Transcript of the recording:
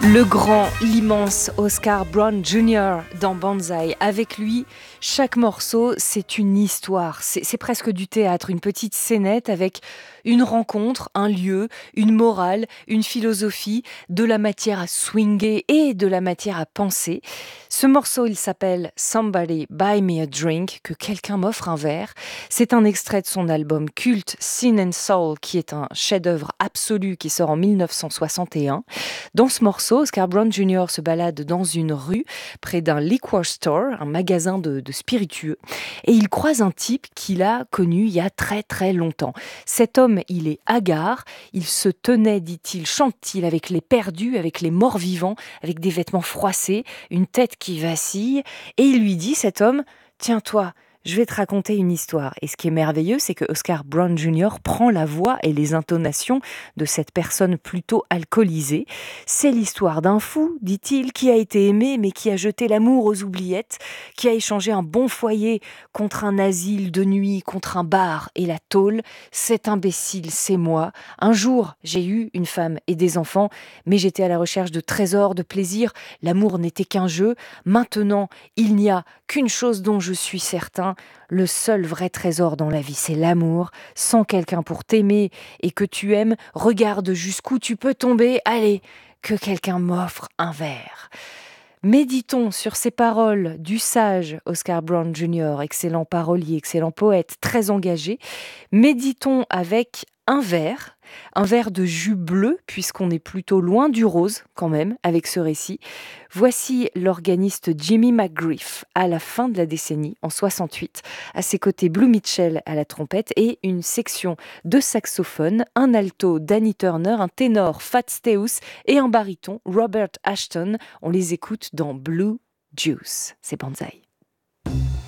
Le grand, l'immense Oscar Brown Jr. dans Banzai. Avec lui, chaque morceau, c'est une histoire. C'est presque du théâtre, une petite scénette avec une rencontre, un lieu, une morale, une philosophie, de la matière à swinger et de la matière à penser. Ce morceau, il s'appelle Somebody Buy Me a Drink, que quelqu'un m'offre un verre. C'est un extrait de son album culte Sin and Soul, qui est un chef-d'œuvre absolu qui sort en 1961. Dans ce morceau, Oscar Brown Jr. se balade dans une rue près d'un liquor store, un magasin de spiritueux, et il croise un type qu'il a connu il y a très très longtemps. Cet homme, il est hagard, il se tenait, dit-il, chante-t-il, avec les perdus, avec les morts vivants, avec des vêtements froissés, une tête qui vacille, et il lui dit, cet homme, « Tiens-toi, je vais te raconter une histoire. » Et ce qui est merveilleux, c'est que Oscar Brown Jr. prend la voix et les intonations de cette personne plutôt alcoolisée. C'est l'histoire d'un fou, dit-il, qui a été aimé, mais qui a jeté l'amour aux oubliettes, qui a échangé un bon foyer contre un asile de nuit, contre un bar et la tôle. Cet imbécile, c'est moi. Un jour, j'ai eu une femme et des enfants, mais j'étais à la recherche de trésors, de plaisir. L'amour n'était qu'un jeu. Maintenant, il n'y a qu'une chose dont je suis certain. Le seul vrai trésor dans la vie, c'est l'amour. Sans quelqu'un pour t'aimer et que tu aimes, regarde jusqu'où tu peux tomber. Allez, que quelqu'un m'offre un verre. Méditons sur ces paroles du sage Oscar Brown Jr., excellent parolier, excellent poète, très engagé. Méditons avec un verre de jus bleu, puisqu'on est plutôt loin du rose quand même avec ce récit. Voici l'organiste Jimmy McGriff à la fin de la décennie, en 68. À ses côtés, Blue Mitchell à la trompette et une section de saxophone, un alto, Danny Turner, un ténor, Fats Steus et un baryton, Robert Ashton. On les écoute dans Blue Juice. C'est Banzai.